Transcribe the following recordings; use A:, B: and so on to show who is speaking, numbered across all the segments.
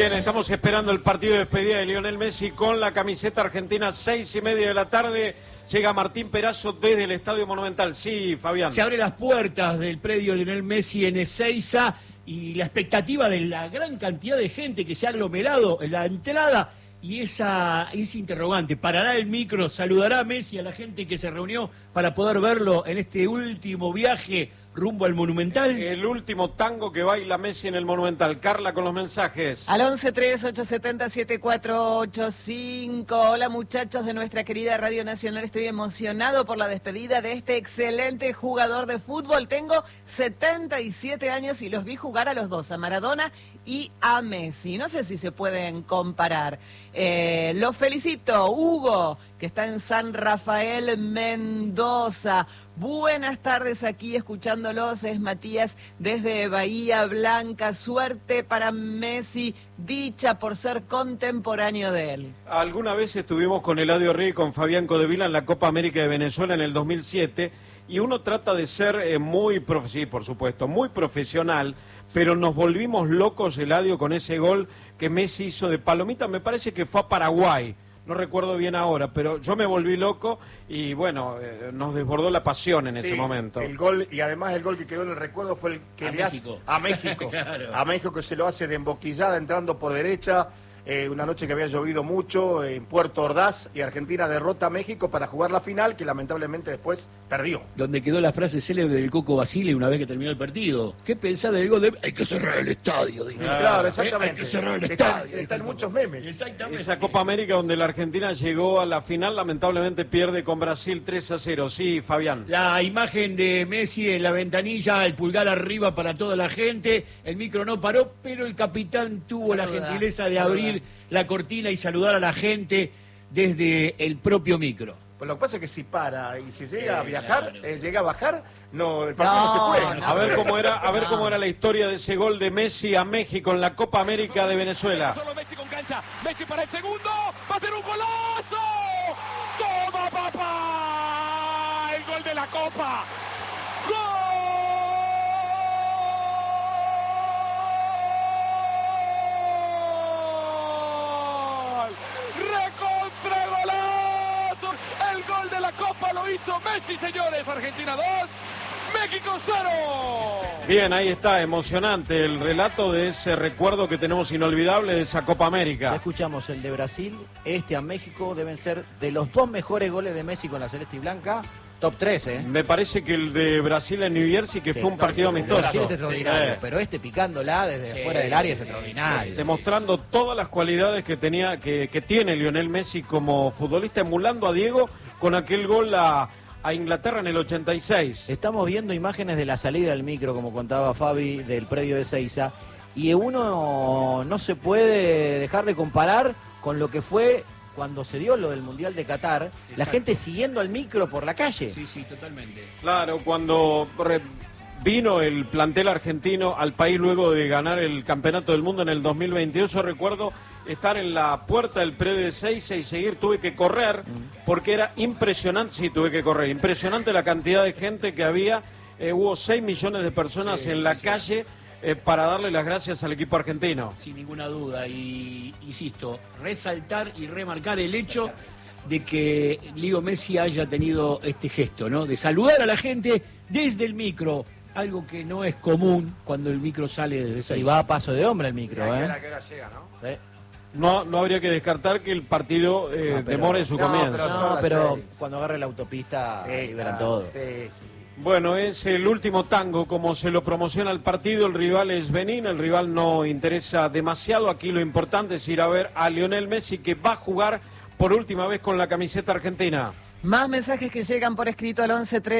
A: Bien, estamos esperando el partido de despedida de Lionel Messi con la camiseta argentina, 6:30 de la tarde. Llega Martín Perazo desde el Estadio Monumental. Sí, Fabián.
B: Se abren las puertas del predio Lionel Messi en Ezeiza y la expectativa de la gran cantidad de gente que se ha aglomerado en la entrada y ese interrogante. ¿Parará el micro? ¿Saludará a Messi a la gente que se reunió para poder verlo en este último viaje rumbo al Monumental?
A: El último tango que baila Messi en el Monumental. Carla con los mensajes.
C: Al 11-3-870-7485. Hola muchachos de nuestra querida Radio Nacional. Estoy emocionado por la despedida de este excelente jugador de fútbol. Tengo 77 años y los vi jugar a los dos, a Maradona y a Messi. No sé si se pueden comparar. Los felicito, Hugo, que está en San Rafael, Mendoza. Buenas tardes aquí escuchándolos, es Matías desde Bahía Blanca. Suerte para Messi, dicha por ser contemporáneo de él.
A: Alguna vez estuvimos con Eladio Rey y con Fabián Codevila en la Copa América de Venezuela en el 2007 y uno trata de ser muy profesional, pero nos volvimos locos, Eladio, con ese gol que Messi hizo de palomita. Me parece que fue a Paraguay. No recuerdo bien ahora, pero yo me volví loco y bueno, nos desbordó la pasión en ese momento.
D: El gol, y además el gol que quedó en el recuerdo fue el que le hace a México. Claro. A México, que se lo hace de emboquillada entrando por derecha. Una noche que había llovido mucho en Puerto Ordaz, y Argentina derrota a México para jugar la final, que lamentablemente después perdió.
B: Donde quedó la frase célebre del Coco Basile una vez que terminó el partido. ¿Qué pensás del gol de... Hay que cerrar el estadio, dijo.
D: Claro, exactamente.
B: Hay que cerrar el estadio.
D: Están muchos memes.
B: Exactamente.
A: Esa Copa América donde la Argentina llegó a la final, lamentablemente pierde con Brasil 3-0. Sí, Fabián.
B: La imagen de Messi en la ventanilla, el pulgar arriba para toda la gente. El micro no paró, pero el capitán tuvo la gentileza de abrir la cortina y saludar a la gente desde el propio micro.
D: Pues lo que pasa es que si para y si llega a viajar, llega a bajar, no, el partido no se puede.
A: A ver cómo era la historia de ese gol de Messi a México en la Copa América de Venezuela.
E: Solo Messi con cancha, Messi para el segundo, va a ser un golazo. ¡Toma, papá! El gol de la Copa. ¡Gol! El gol de la Copa lo hizo Messi, señores. Argentina 2, México 0.
A: Bien, ahí está, emocionante el relato de ese recuerdo que tenemos inolvidable de esa Copa América.
F: Ya escuchamos el de Brasil, a México deben ser de los dos mejores goles de Messi con la celeste y blanca. Top 3, ¿eh?
A: Me parece que el de Brasil en New Jersey, que fue un partido amistoso.
F: Brasil es extraordinario, pero picándola desde fuera del área es extraordinario.
A: Demostrando todas las cualidades que tenía, que tiene Lionel Messi como futbolista, emulando a Diego con aquel gol a Inglaterra en el 86.
F: Estamos viendo imágenes de la salida del micro, como contaba Fabi, del predio de Ezeiza, y uno no se puede dejar de comparar con lo que fue cuando se dio lo del Mundial de Qatar. Exacto. La gente siguiendo al micro por la calle.
B: Sí, totalmente.
A: Claro, cuando vino el plantel argentino al país luego de ganar el Campeonato del Mundo en el 2022, yo recuerdo estar en la puerta del predio de Ezeiza y seguir, tuve que correr, porque era impresionante, impresionante la cantidad de gente que había, hubo 6 millones de personas en la calle, para darle las gracias al equipo argentino.
B: Sin ninguna duda, y insisto, resaltar y remarcar el hecho de que Leo Messi haya tenido este gesto, ¿no? De saludar a la gente desde el micro, algo que no es común cuando el micro sale desde Ezeiza.
F: Y va a paso de hombre el micro,
D: ¿Qué hora llega, no?
F: ¿Sí?
A: No habría que descartar que el partido demore su comienzo.
F: Pero cuando agarre la autopista liberan todo.
D: Sí.
A: Bueno, es el último tango, como se lo promociona el partido. El rival es Benín, el rival no interesa demasiado. Aquí lo importante es ir a ver a Lionel Messi, que va a jugar por última vez con la camiseta argentina.
C: Más mensajes que llegan por escrito al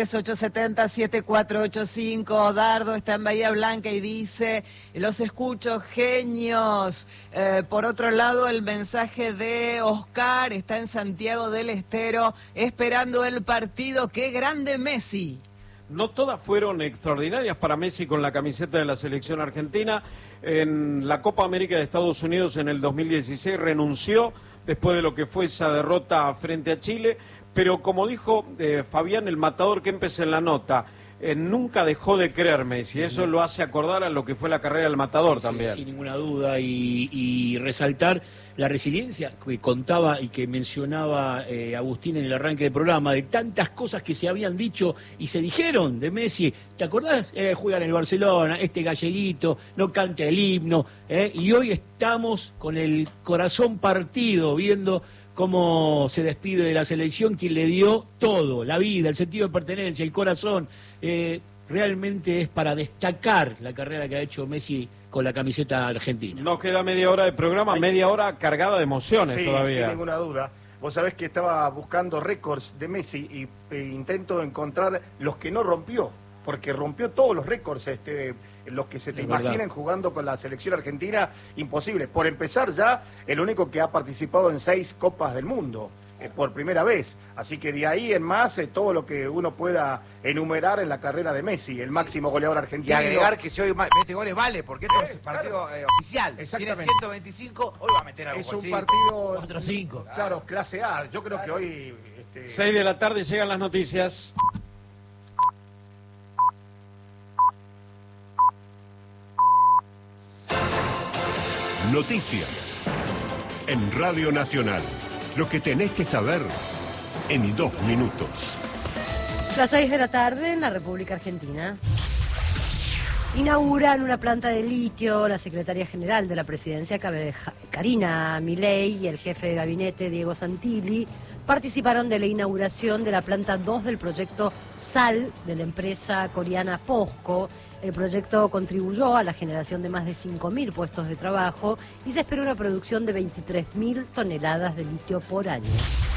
C: 11-3-870-7485. Dardo está en Bahía Blanca y dice: los escucho, genios. Por otro lado, el mensaje de Oscar está en Santiago del Estero, esperando el partido. ¡Qué grande Messi!
A: No todas fueron extraordinarias para Messi con la camiseta de la selección argentina. En la Copa América de Estados Unidos en el 2016 renunció después de lo que fue esa derrota frente a Chile. Pero como dijo Fabián, el matador Kempes en la nota, nunca dejó de creer Messi. Eso lo hace acordar a lo que fue la carrera del Matador también.
B: Sin ninguna duda, y resaltar la resiliencia que contaba y que mencionaba Agustín en el arranque del programa, de tantas cosas que se habían dicho y se dijeron de Messi. ¿Te acordás? Juega en el Barcelona, este galleguito, no canta el himno, y hoy estamos con el corazón partido, viendo cómo se despide de la selección, quien le dio todo, la vida, el sentido de pertenencia, el corazón. Realmente es para destacar la carrera que ha hecho Messi con la camiseta argentina.
A: Nos queda media hora de programa, media hora cargada de emociones todavía.
D: Sin ninguna duda. Vos sabés que estaba buscando récords de Messi y intento encontrar los que no rompió, porque rompió todos los récords, los que se te imaginen jugando con la selección argentina, imposible. Por empezar ya, el único que ha participado en 6 Copas del Mundo, por primera vez. Así que de ahí en más, todo lo que uno pueda enumerar en la carrera de Messi, el máximo goleador argentino.
G: Y agregar que si hoy mete goles vale, porque esto es partido oficial. Tiene 125, hoy va a meter algo.
D: Es un partido
F: 4-5.
D: Claro, clase A. Yo creo que hoy...
A: 6 de la tarde llegan las noticias.
H: Noticias en Radio Nacional. Lo que tenés que saber en 2 minutos.
I: Las 6 de la tarde en la República Argentina. Inauguran una planta de litio la secretaria general de la presidencia, Karina Milei, y el jefe de gabinete, Diego Santilli, participaron de la inauguración de la planta 2 del proyecto SAL de la empresa coreana POSCO. El proyecto contribuyó a la generación de más de 5.000 puestos de trabajo y se espera una producción de 23.000 toneladas de litio por año.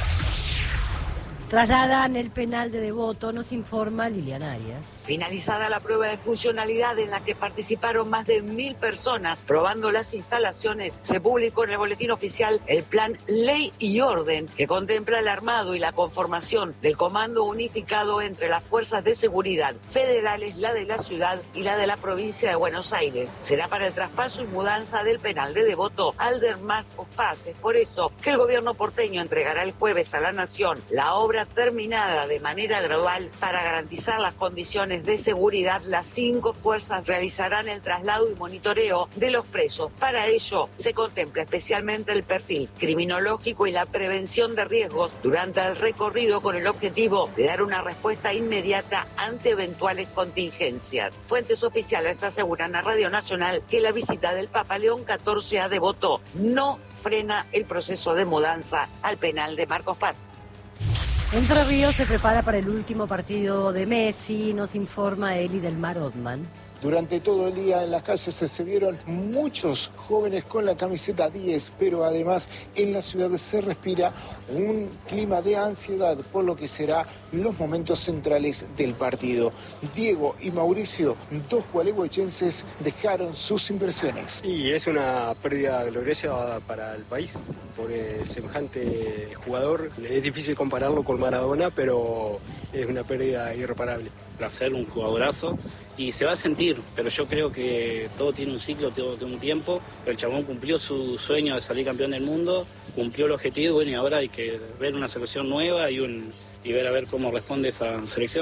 I: Trasladan el penal de Devoto, nos informa Liliana Arias.
J: Finalizada la prueba de funcionalidad en la que participaron más de 1.000 personas probando las instalaciones, se publicó en el boletín oficial el plan Ley y Orden, que contempla el armado y la conformación del comando unificado entre las fuerzas de seguridad federales, la de la ciudad y la de la provincia de Buenos Aires. Será para el traspaso y mudanza del penal de Devoto al de Marcos Paz. Es por eso que el gobierno porteño entregará el jueves a la Nación la obra terminada de manera gradual para garantizar las condiciones de seguridad. Las 5 fuerzas realizarán el traslado y monitoreo de los presos. Para ello se contempla especialmente el perfil criminológico y la prevención de riesgos durante el recorrido, con el objetivo de dar una respuesta inmediata ante eventuales contingencias. Fuentes oficiales aseguran a Radio Nacional que la visita del Papa León XIV a Devoto no frena el proceso de mudanza al penal de Marcos Paz.
I: Entre Ríos se prepara para el último partido de Messi, nos informa Eli del Mar Ottman.
K: Durante todo el día en las calles se vieron muchos jóvenes con la camiseta 10, pero además en la ciudad se respira un clima de ansiedad por lo que será los momentos centrales del partido. Diego y Mauricio, 2 gualeguaychenses, dejaron sus impresiones.
L: Y es una pérdida gloriosa para el país, porque semejante jugador es difícil compararlo con Maradona, pero es una pérdida irreparable.
M: Placer, un jugadorazo, y se va a sentir, pero yo creo que todo tiene un ciclo, todo tiene un tiempo. El chabón cumplió su sueño de salir campeón del mundo, cumplió el objetivo, bueno, y ahora hay que ver una selección nueva y ver a ver cómo responde esa selección.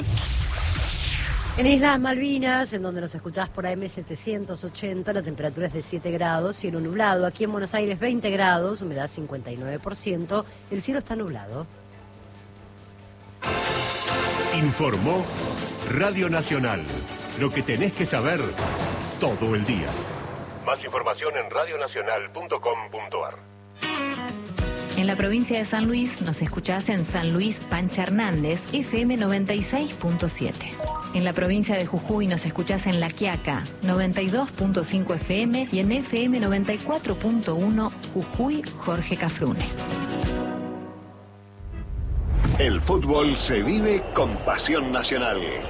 I: En Islas Malvinas, en donde nos escuchás por AM780, la temperatura es de 7 grados, cielo nublado. Aquí en Buenos Aires 20 grados, humedad 59%, el cielo está nublado.
H: Informó Radio Nacional. Lo que tenés que saber todo el día. Más información en radionacional.com.ar.
N: En la provincia de San Luis nos escuchás en San Luis Pancha Hernández, FM 96.7. En la provincia de Jujuy nos escuchás en La Quiaca, 92.5 FM y en FM 94.1 Jujuy Jorge Cafrune.
O: El fútbol se vive con pasión nacional.